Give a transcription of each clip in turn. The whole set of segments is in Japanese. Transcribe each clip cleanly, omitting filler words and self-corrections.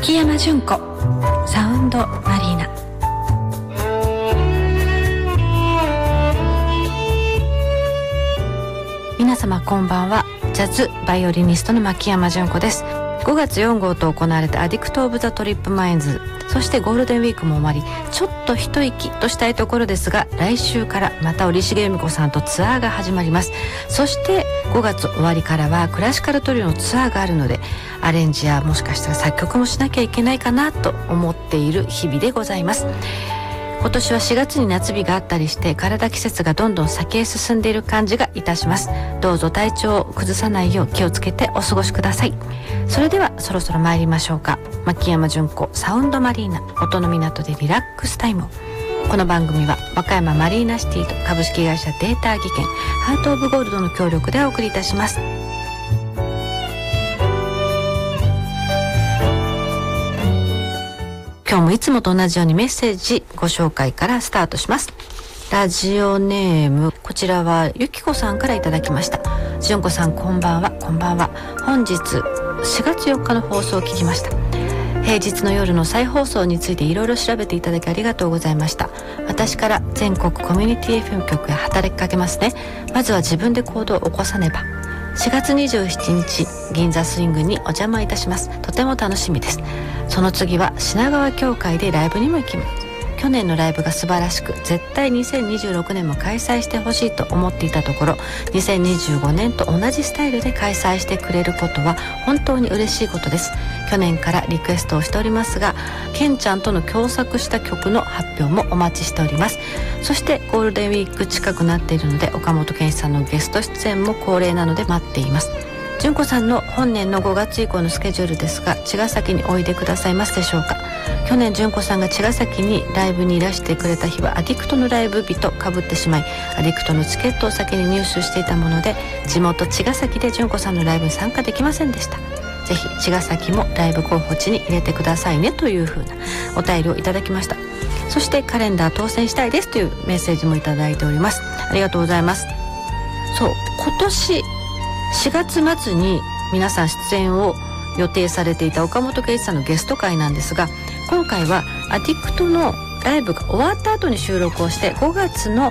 牧山純子サウンドマリーナ。皆様こんばんは。ジャズバイオリニストの牧山純子です。5月4号と行われたアディクト・オブ・ザ・トリップ・マインズ、そしてゴールデンウィークも終わり、ちょっと一息としたいところですが、来週からまた折重由美子さんとツアーが始まります。そして5月終わりからはクラシカルトリオのツアーがあるので、アレンジやもしかしたら作曲もしなきゃいけないかなと思っている日々でございます。今年は4月に夏日があったりして、体季節がどんどん先へ進んでいる感じがいたします。どうぞ体調を崩さないよう気をつけてお過ごしください。それではそろそろ参りましょうか。牧山純子サウンドマリーナ、音の港でリラックスタイムを。この番組は和歌山マリーナシティと株式会社データ技研ハートオブゴールドの協力でお送りいたします。今日もいつもと同じようにメッセージご紹介からスタートします。ラジオネーム、こちらはゆきこさんからいただきました。純子さんこんばんは。こんばんは。本日4月4日の放送を聞きました。平日の夜の再放送についていろいろ調べていただきありがとうございました。私から全国コミュニティ FM 局へ働きかけますね。まずは自分で行動を起こさねば。4月27日銀座スイングにお邪魔いたします。とても楽しみです。その次は品川協会でライブにも行きます。去年のライブが素晴らしく、絶対2026年も開催してほしいと思っていたところ、2025年と同じスタイルで開催してくれることは本当に嬉しいことです。去年からリクエストをしておりますが、ケンちゃんとの共作した曲の発表もお待ちしております。そしてゴールデンウィーク近くなっているので、岡本健一さんのゲスト出演も恒例なので待っています。純子さんの本年の5月以降のスケジュールですが、茅ヶ崎においでくださいますでしょうか。去年純子さんが茅ヶ崎にライブにいらしてくれた日はアディクトのライブ日とかぶってしまい、アディクトのチケットを先に入手していたもので、地元茅ヶ崎で純子さんのライブに参加できませんでした。ぜひ茅ヶ崎もライブ候補地に入れてくださいね、というふうなお便りをいただきました。そしてカレンダー当選したいですというメッセージもいただいております。ありがとうございます。そう、今年4月末に皆さん出演を予定されていた岡本圭一さんのゲスト会なんですが、今回はアディクトのライブが終わった後に収録をして、5月の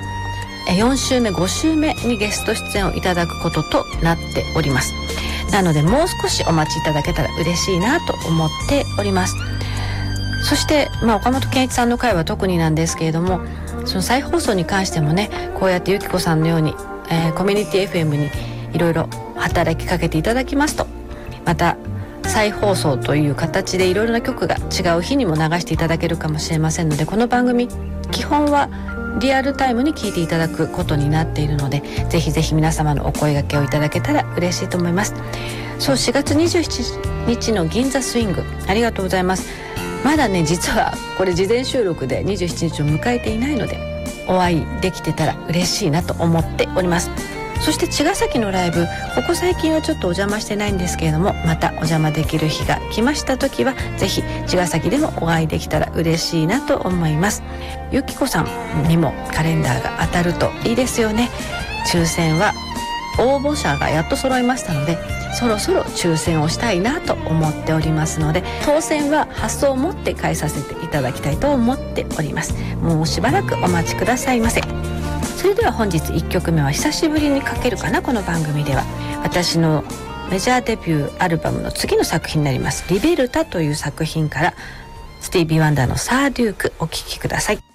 4週目5週目にゲスト出演をいただくこととなっております。なのでもう少しお待ちいただけたら嬉しいなと思っております。そして、岡本健一さんの回は特になんですけれども、その再放送に関してもね、こうやってゆきこさんのように、コミュニティ FM にいろいろ働きかけていただきますと、また再放送という形でいろいろな曲が違う日にも流していただけるかもしれませんので、この番組基本はリアルタイムに聞いていただくことになっているので、ぜひぜひ皆様のお声掛けをいただけたら嬉しいと思います。そう、4月27日の銀座スイング、ありがとうございます。まだね、実はこれ事前収録で27日を迎えていないので、お会いできてたら嬉しいなと思っております。そして茅ヶ崎のライブ、ここ最近はちょっとお邪魔してないんですけれども、またお邪魔できる日が来ました時は、ぜひ茅ヶ崎でもお会いできたら嬉しいなと思います。ゆきこさんにもカレンダーが当たるといいですよね。抽選は応募者がやっと揃いましたので、そろそろ抽選をしたいなと思っておりますので、当選は発送を持って返させていただきたいと思っております。もうしばらくお待ちくださいませ。それでは本日1曲目は久しぶりにかけるかな。この番組では私のメジャーデビューアルバムの次の作品になります、リベルタという作品からスティービー・ワンダーのサーデュークお聴きください。